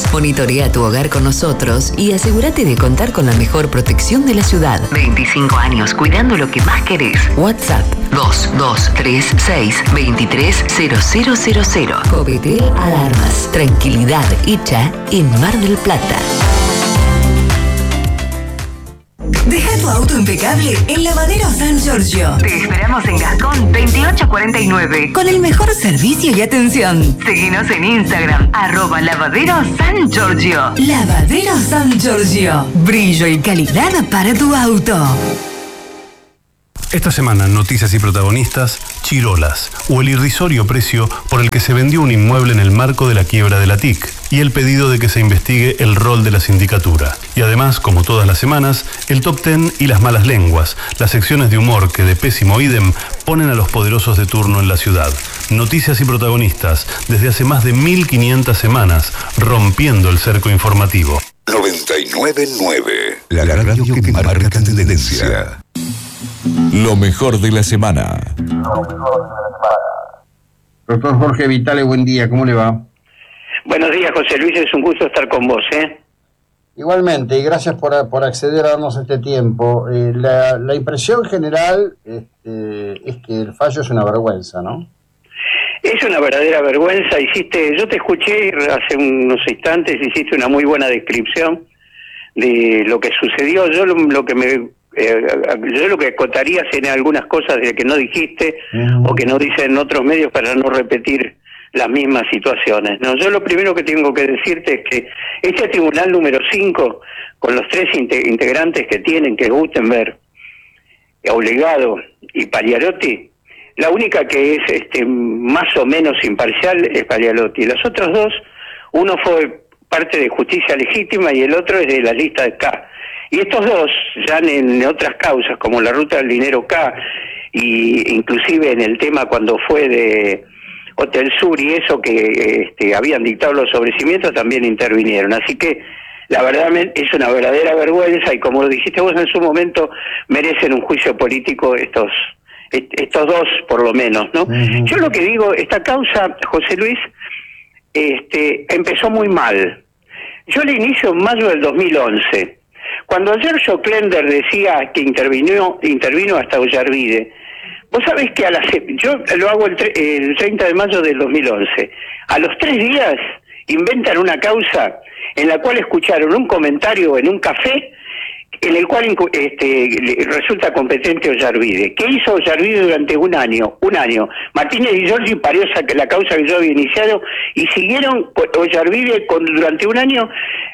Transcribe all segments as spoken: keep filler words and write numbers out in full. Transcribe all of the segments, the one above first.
Monitorea tu hogar con nosotros y asegúrate de contar con la mejor protección de la ciudad. veinticinco años cuidando lo que más querés. WhatsApp dos dos tres seis dos tres cero cero cero cero. Copetel Alarmas. Tranquilidad hecha en Mar del Plata. Deja tu auto impecable en Lavadero San Giorgio. Te esperamos en Gascón veintiocho cuarenta y nueve. Con el mejor servicio y atención. Seguinos en Instagram, arroba Lavadero San Giorgio. Lavadero San Giorgio. Brillo y calidad para tu auto. Esta semana en Noticias y Protagonistas, Chirolas, o el irrisorio precio por el que se vendió un inmueble en el marco de la quiebra de la T I C, y el pedido de que se investigue el rol de la sindicatura. Y además, como todas las semanas, el Top Ten y las malas lenguas, las secciones de humor que de pésimo idem ponen a los poderosos de turno en la ciudad. Noticias y Protagonistas, desde hace más de mil quinientas semanas, rompiendo el cerco informativo. noventa y nueve punto nueve, la radio que marca tendencia. Lo mejor de la semana. Doctor Jorge Vitale, buen día, ¿cómo le va? Buenos días, José Luis, es un gusto estar con vos, ¿eh? Igualmente, y gracias por, por acceder a darnos este tiempo. Eh, la, la impresión general este, es que el fallo es una vergüenza, ¿no? Es una verdadera vergüenza. Hiciste, yo te escuché hace unos instantes, hiciste una muy buena descripción de lo que sucedió. Yo lo, lo que me... Eh, yo lo que acotaría serían algunas cosas de que no dijiste uh-huh. o que no dicen en otros medios para no repetir las mismas situaciones, ¿no? Yo lo primero que tengo que decirte es que este tribunal número cinco, con los tres inte- integrantes que tienen, que es Gutenberg, Obligado y Pagliarotti, la única que es este más o menos imparcial es Pagliarotti. Los otros dos, uno fue parte de Justicia Legítima y el otro es de la lista de K. Y estos dos, ya en otras causas, como la ruta del dinero K, y inclusive en el tema cuando fue de Hotel Sur y eso, que este, habían dictado los sobrecimientos, también intervinieron. Así que la verdad es una verdadera vergüenza, y como lo dijiste vos en su momento, merecen un juicio político estos estos dos, por lo menos, ¿no? Uh-huh. Yo lo que digo, esta causa, José Luis, este, empezó muy mal. Yo la inicio en mayo del dos mil once. Cuando Sergio Klender decía que intervino intervino hasta Ollarvide, vos sabés que a la yo lo hago el, tre, el treinta de mayo del dos mil once. A los tres días inventan una causa en la cual escucharon un comentario en un café en el cual este, resulta competente Ollarvide. ¿Qué hizo Ollarvide durante un año? Un año. Martínez y Giorgi parió la causa que yo había iniciado y siguieron Ollarvide con, durante un año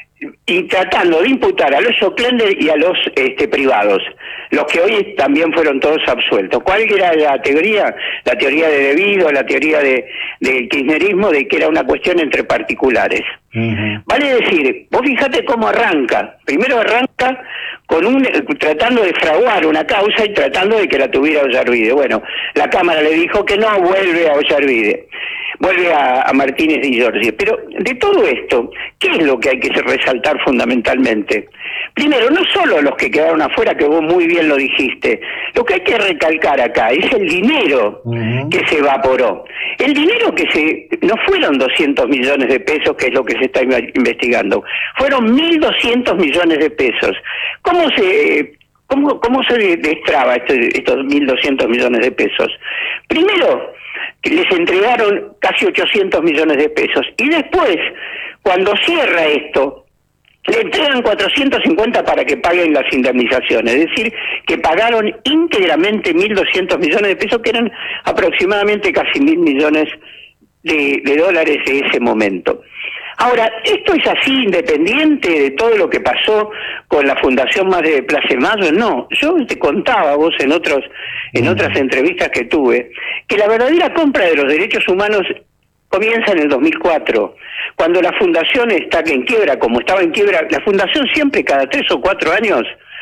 y tratando de imputar a los Klender y a los este, privados, los que hoy también fueron todos absueltos. ¿Cuál era la teoría? La teoría de debido, la teoría de, de kirchnerismo, de que era una cuestión entre particulares. Uh-huh. Vale decir, vos fíjate cómo arranca. Primero arranca con un tratando de fraguar una causa y tratando de que la tuviera Ollarvide. Bueno, la Cámara le dijo que no, vuelve a Ollarvide. Vuelve a, a Martínez y Giorgi. Pero de todo esto, ¿qué es lo que hay que resaltar fundamentalmente? Primero, no solo los que quedaron afuera, que vos muy bien lo dijiste, lo que hay que recalcar acá es el dinero uh-huh. que se evaporó. El dinero que se... no fueron doscientos millones de pesos, que es lo que se está investigando, fueron mil doscientos millones de pesos. ¿Cómo se... ¿Cómo, cómo se destraba este, estos mil doscientos millones de pesos? Primero, que les entregaron casi ochocientos millones de pesos. Y después, cuando cierra esto, le entregan cuatrocientos cincuenta para que paguen las indemnizaciones. Es decir, que pagaron íntegramente mil doscientos millones de pesos, que eran aproximadamente casi mil millones de, de dólares de ese momento. Ahora, ¿esto es así independiente de todo lo que pasó con la Fundación Madre de Plaza de Mayo? No, yo te contaba vos en otros en otras entrevistas que tuve que la verdadera compra de los derechos humanos comienza en el dos mil cuatro, cuando la Fundación está en quiebra, como estaba en quiebra. La Fundación siempre cada tres o cuatro años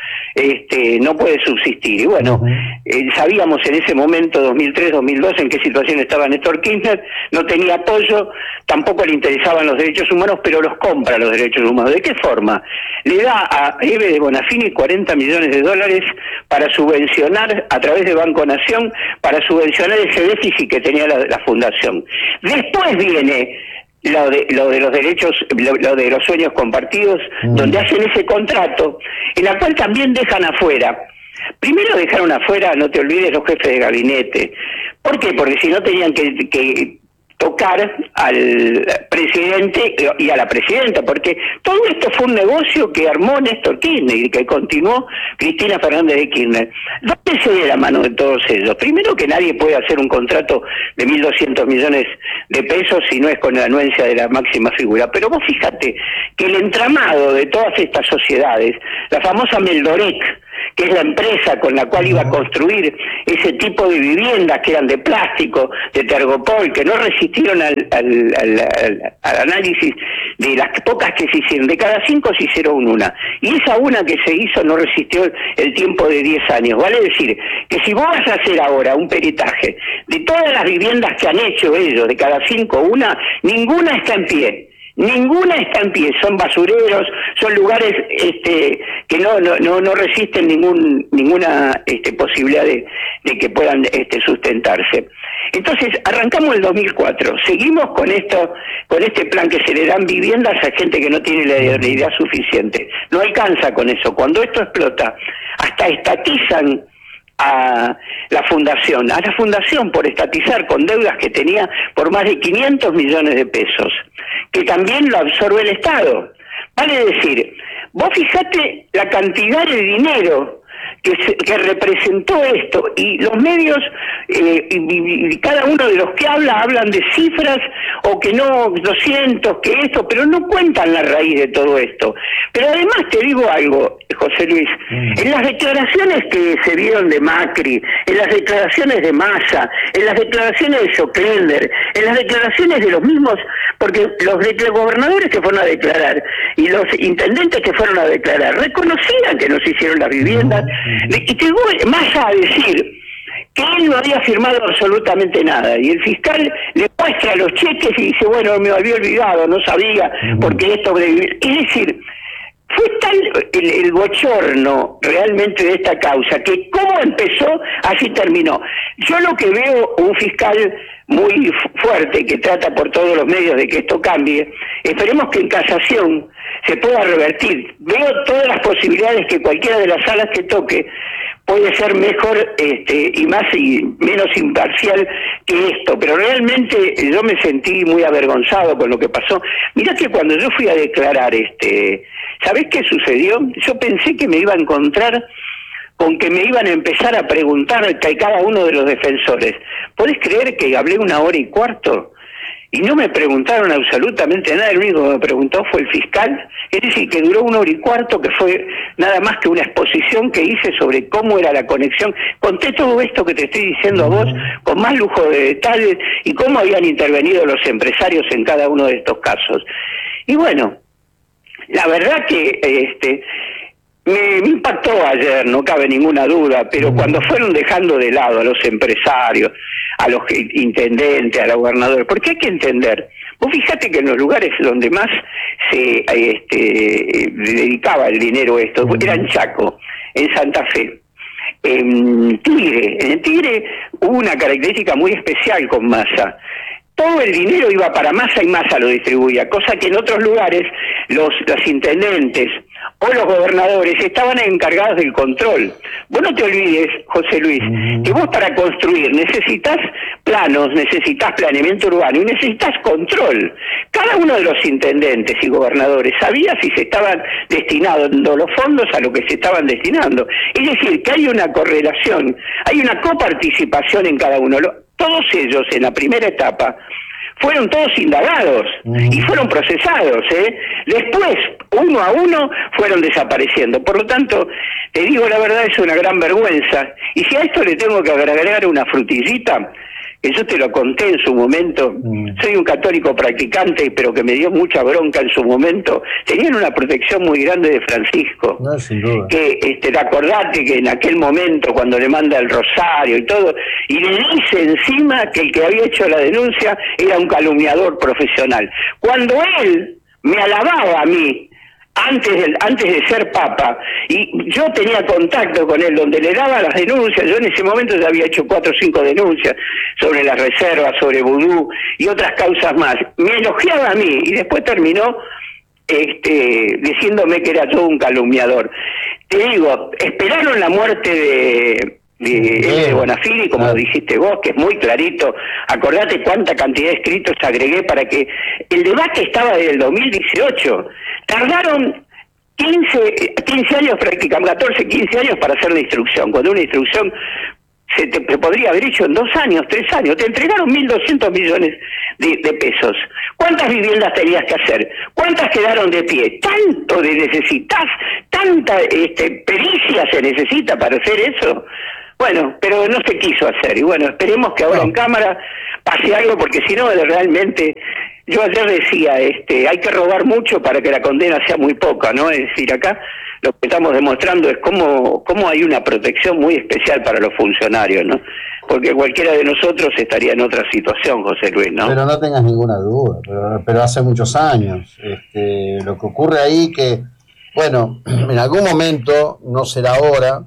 este no puede subsistir. Y bueno, uh-huh. eh, sabíamos en ese momento, dos mil tres, dos mil dos, en qué situación estaba Néstor Kirchner. No tenía apoyo, tampoco le interesaban los derechos humanos, pero los compra los derechos humanos. ¿De qué forma? Le da a Eve de Bonafini cuarenta millones de dólares para subvencionar, a través de Banco Nación, para subvencionar ese déficit que tenía la, la Fundación. Después viene lo de, lo de los derechos, lo, lo de los sueños compartidos, mm. donde hacen ese contrato, en la cual también dejan afuera. Primero dejaron afuera, no te olvides, los jefes de gabinete. ¿Por qué? Porque si no tenían que, que tocar al presidente y a la presidenta, porque todo esto fue un negocio que armó Néstor Kirchner y que continuó Cristina Fernández de Kirchner. ¿Dónde se ve la mano de todos ellos? Primero, que nadie puede hacer un contrato de mil doscientos millones de pesos si no es con la anuencia de la máxima figura. Pero vos fíjate que el entramado de todas estas sociedades, la famosa Meldorec, que es la empresa con la cual iba a construir ese tipo de viviendas que eran de plástico, de Tergopol, que no resistieron al, al, al, al, al análisis de las pocas que se hicieron. De cada cinco se hicieron una. Y esa una que se hizo no resistió el tiempo de diez años. Vale decir que si vos vas a hacer ahora un peritaje de todas las viviendas que han hecho ellos, de cada cinco una, ninguna está en pie. Ninguna está en pie, son basureros, son lugares este, que no, no no no resisten ningún ninguna este, posibilidad de, de que puedan este, sustentarse. Entonces arrancamos el dos mil cuatro, seguimos con esto, con este plan que se le dan viviendas a gente que no tiene la idea suficiente. No alcanza con eso. Cuando esto explota, hasta estatizan a la fundación, a la fundación por estatizar con deudas que tenía por más de quinientos millones de pesos, que también lo absorbe el Estado. Vale decir, vos fijate la cantidad de dinero que, se, que representó esto, y los medios, eh, y, y cada uno de los que habla, hablan de cifras, o que no, doscientos, que esto, pero no cuentan la raíz de todo esto. Pero además te digo algo, José Luis, mm. en las declaraciones que se vieron de Macri, en las declaraciones de Massa, en las declaraciones de Schokländer, en las declaraciones de los mismos, porque los de, gobernadores que fueron a declarar y los intendentes que fueron a declarar reconocían que no se hicieron las viviendas, mm. y te voy más a decir que él no había firmado absolutamente nada, y el fiscal le muestra los cheques y dice, bueno, me había olvidado, no sabía, porque esto... Es decir, fue tal el, el bochorno realmente de esta causa, que cómo empezó, así terminó. Yo lo que veo, un fiscal muy fuerte que trata por todos los medios de que esto cambie, esperemos que en casación se pueda revertir. Veo todas las posibilidades que cualquiera de las salas que toque puede ser mejor este, y más y menos imparcial que esto, pero realmente yo me sentí muy avergonzado con lo que pasó. Mirá que cuando yo fui a declarar, este, ¿sabés qué sucedió? Yo pensé que me iba a encontrar con que me iban a empezar a preguntar a cada uno de los defensores. ¿Podés creer que hablé una hora y cuarto? Y no me preguntaron absolutamente nada, el único que me preguntó fue el fiscal, es decir, que duró una hora y cuarto, que fue nada más que una exposición que hice sobre cómo era la conexión. Conté todo esto que te estoy diciendo a vos, con más lujo de detalles, y cómo habían intervenido los empresarios en cada uno de estos casos. Y bueno, la verdad que este me, me impactó ayer, no cabe ninguna duda, pero cuando fueron dejando de lado a los empresarios, a los intendentes, a los gobernadores, porque hay que entender, vos fíjate que en los lugares donde más se este, dedicaba el dinero a esto, era en Chaco, en Santa Fe, en Tigre. En Tigre hubo una característica muy especial con Massa. Todo el dinero iba para Massa y Massa lo distribuía, cosa que en otros lugares los, los intendentes o los gobernadores estaban encargados del control. Vos no te olvides, José Luis, uh-huh. que vos para construir necesitas planos, necesitas planeamiento urbano y necesitas control. Cada uno de los intendentes y gobernadores sabía si se estaban destinando los fondos a lo que se estaban destinando. Es decir, que hay una correlación, hay una coparticipación en cada uno. Todos ellos en la primera etapa fueron todos indagados uh-huh. y fueron procesados, ¿eh? Después, uno a uno, fueron desapareciendo. Por lo tanto, te digo la verdad, es una gran vergüenza. Y si a esto le tengo que agregar una frutillita, que yo te lo conté en su momento, mm. soy un católico practicante, pero que me dio mucha bronca en su momento, tenían una protección muy grande de Francisco, no, sin duda. Que este, te acordate que en aquel momento, cuando le manda el rosario y todo, y le dice encima que el que había hecho la denuncia era un calumniador profesional, cuando él me alababa a mí antes de, antes de ser papa, y yo tenía contacto con él, donde le daba las denuncias. Yo en ese momento ya había hecho cuatro o cinco denuncias sobre las reservas, sobre vudú y otras causas más. Me elogiaba a mí y después terminó este, diciéndome que era yo un calumniador. Te digo, esperaron la muerte de... de, de Bonafini, como claro. dijiste vos, que es muy clarito. Acordate cuánta cantidad de escritos agregué para que el debate estaba desde el dos mil dieciocho. Tardaron quince, quince años prácticamente, catorce, quince años para hacer la instrucción, cuando una instrucción se te se podría haber hecho en dos años, tres años. Te entregaron mil doscientos millones de, de pesos. ¿Cuántas viviendas tenías que hacer? ¿Cuántas quedaron de pie? ¿Tanto de necesitas? ¿Tanta este, pericia se necesita para hacer eso? Bueno, pero no se quiso hacer. Y bueno, esperemos que ahora no. en Cámara pase algo, porque si no, realmente... Yo ayer decía, este, hay que robar mucho para que la condena sea muy poca, ¿no? Es decir, acá lo que estamos demostrando es cómo, cómo hay una protección muy especial para los funcionarios, ¿no? Porque cualquiera de nosotros estaría en otra situación, José Luis, ¿no? Pero no tengas ninguna duda, pero, pero hace muchos años. Este, lo que ocurre ahí que, bueno, en algún momento, no será ahora,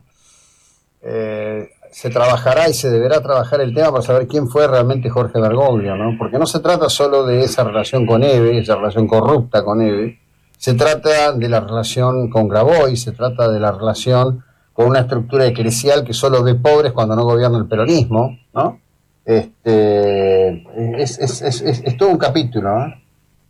eh, se trabajará y se deberá trabajar el tema para saber quién fue realmente Jorge Bergoglio, ¿no? Porque no se trata solo de esa relación con Eve, esa relación corrupta con Eve, se trata de la relación con Grabois, se trata de la relación con una estructura eclesial que solo ve pobres cuando no gobierna el peronismo, ¿no? Este, es, es, es, es, es todo un capítulo, ¿eh?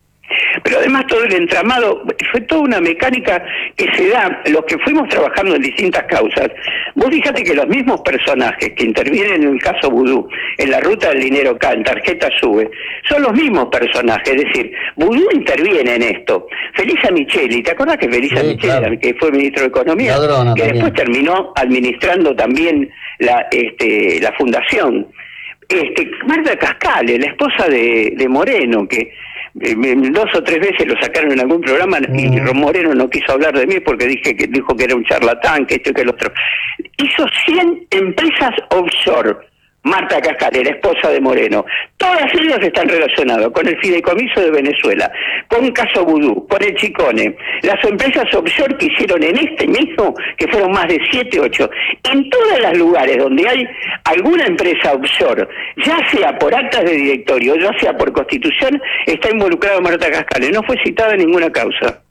Pero además todo el entramado fue toda una mecánica que se da, los que fuimos trabajando en distintas causas. Vos fíjate que los mismos personajes que intervienen en el caso Vudú, en la ruta del dinero acá, en tarjeta sube, son los mismos personajes. Es decir, Vudú interviene en esto. Felisa Micheli, ¿te acordás que Felisa sí, Micheli, claro. que fue ministro de Economía, Ladrona, que también. Después terminó administrando también la, este, la fundación? Este, Marta Cascale, la esposa de, de Moreno, que dos o tres veces lo sacaron en algún programa y mm. Moreno no quiso hablar de mí porque dije que dijo que era un charlatán, que esto y que lo otro. Hizo cien empresas offshore, Marta Cascale, la esposa de Moreno. Todas ellas están relacionadas con el fideicomiso de Venezuela, con Caso Vudú, con el Chicone. Las empresas offshore que hicieron en este mismo, que fueron más de siete, ocho. En todos los lugares donde hay alguna empresa offshore, ya sea por actas de directorio, ya sea por constitución, está involucrado Marta Cascale. No fue citada en ninguna causa.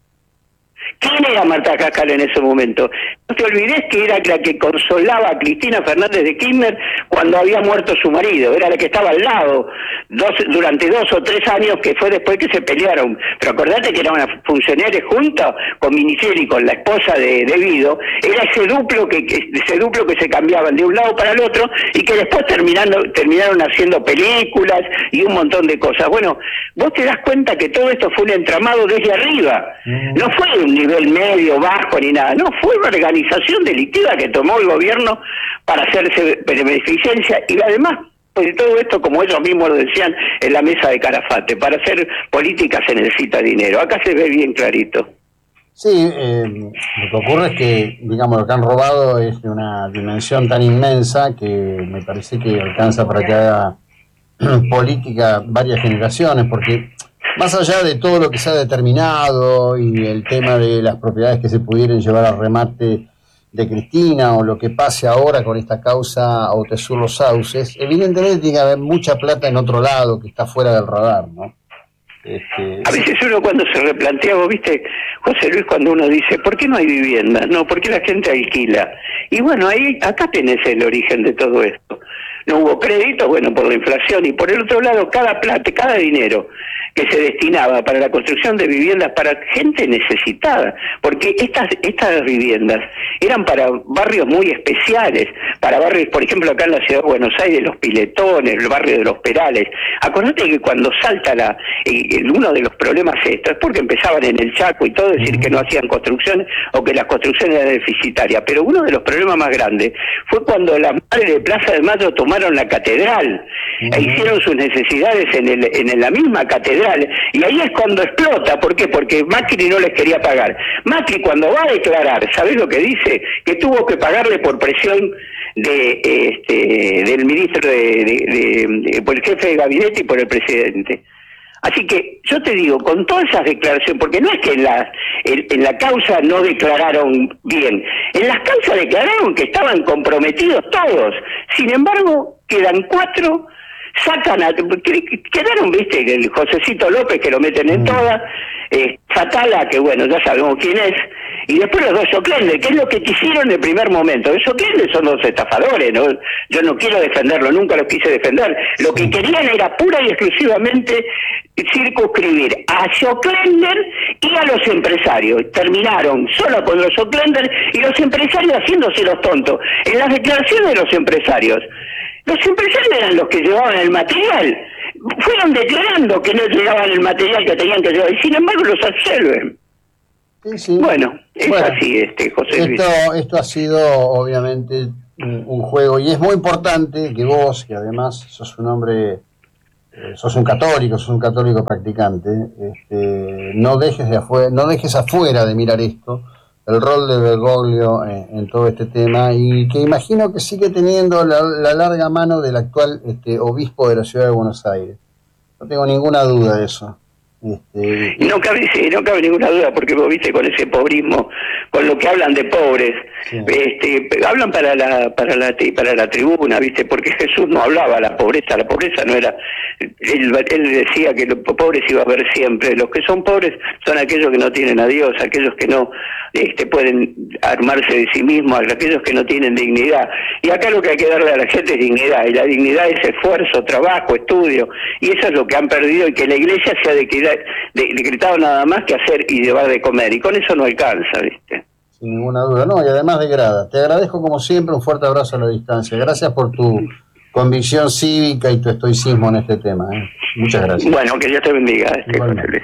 ¿Quién era Marta Cascale en ese momento? No te olvides que era la que consolaba a Cristina Fernández de Kirchner cuando había muerto su marido. Era la que estaba al lado dos, durante dos o tres años, que fue después que se pelearon. Pero acordate que eran una funcionarios juntos con Miniceli, con la esposa de, de Guido. Era ese duplo que, que ese duplo que se cambiaban de un lado para el otro y que después terminando, terminaron haciendo películas y un montón de cosas. Bueno, vos te das cuenta que todo esto fue un entramado desde arriba. No fue un nivel medio, bajo, ni nada. No, fue una organización delictiva que tomó el gobierno para hacerse beneficencia, y además, pues todo esto, como ellos mismos lo decían en la mesa de Calafate, para hacer política se necesita dinero. Acá se ve bien clarito. Sí, eh, lo que ocurre es que, digamos, lo que han robado es de una dimensión tan inmensa que me parece que alcanza para que haga política varias generaciones, porque más allá de todo lo que se ha determinado y el tema de las propiedades que se pudieran llevar al remate de Cristina o lo que pase ahora con esta causa Autesur Los Sauces, evidentemente tiene que haber mucha plata en otro lado que está fuera del radar, ¿no? Este, a veces uno cuando se replantea, vos viste, José Luis, cuando uno dice, ¿por qué no hay vivienda? No, ¿por qué la gente alquila? Y bueno, ahí acá tenés el origen de todo esto. No hubo crédito, bueno, por la inflación, y por el otro lado, cada plata, cada dinero que se destinaba para la construcción de viviendas para gente necesitada, porque estas estas viviendas eran para barrios muy especiales, para barrios, por ejemplo, acá en la ciudad de Buenos Aires, los Piletones, el barrio de los Perales. Acordate que cuando salta la eh, uno de los problemas estos, es porque empezaban en el Chaco y todo, decir que no hacían construcciones o que las construcciones eran deficitarias, pero uno de los problemas más grandes fue cuando las madres de Plaza de Mayo tomaron la catedral uh-huh. e hicieron sus necesidades en, el, en la misma catedral. Y ahí es cuando explota. ¿Por qué? Porque Macri no les quería pagar. Macri, cuando va a declarar, ¿sabés lo que dice? Que tuvo que pagarle por presión de este del ministro, de, de, de, de por el jefe de gabinete y por el presidente. Así que yo te digo, con todas esas declaraciones, porque no es que en la, en, en la causa no declararon bien, en las causas declararon que estaban comprometidos todos, sin embargo quedan cuatro, sacan a, quedaron, viste, el Josecito López que lo meten en todas, eh, Fatala, que bueno, ya sabemos quién es, y después los dos Soclender, que es lo que quisieron en el primer momento. Los Soclender son dos estafadores, ¿no? Yo no quiero defenderlo, nunca los quise defender. Lo que querían era pura y exclusivamente circunscribir a Soclender y a los empresarios. Terminaron solo con los Soclender y los empresarios haciéndose los tontos. En las declaraciones de los empresarios, los empresarios eran los que llevaban el material. Fueron declarando que no llevaban el material que tenían que llevar y sin embargo los absuelven. Sí, sí. Bueno, es bueno, así, este José Luis. Esto, esto ha sido obviamente un, un juego y es muy importante que vos, que además sos un hombre, eh, sos un católico, sos un católico practicante, este, no dejes de afuera, no dejes afuera de mirar esto, el rol de Bergoglio en, en todo este tema, y que imagino que sigue teniendo la, la larga mano del actual este, obispo de la ciudad de Buenos Aires. No tengo ninguna duda de eso. Este... No cabe, sí, no cabe ninguna duda, porque vos viste con ese pobrismo, con lo que hablan de pobres, sí. este, hablan para la, para la, para la tribuna, viste, porque Jesús no hablaba de la pobreza, la pobreza no era, él, él decía que los pobres iba a haber siempre, los que son pobres son aquellos que no tienen a Dios, aquellos que no este, pueden armarse de sí mismos, aquellos que no tienen dignidad, y acá lo que hay que darle a la gente es dignidad, y la dignidad es esfuerzo, trabajo, estudio, y eso es lo que han perdido, y que la iglesia se ha de, de, decretado nada más que hacer y llevar de comer, y con eso no alcanza, ¿viste? Sin ninguna duda, no, y además degrada. Te agradezco como siempre, un fuerte abrazo a la distancia. Gracias por tu convicción cívica y tu estoicismo en este tema, ¿eh? Muchas gracias. Bueno, que Dios te bendiga, este José Luis.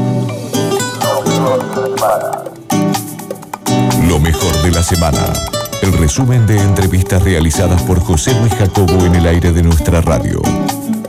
Lo mejor de la semana. El resumen de entrevistas realizadas por José Luis Jacobo en el aire de nuestra radio.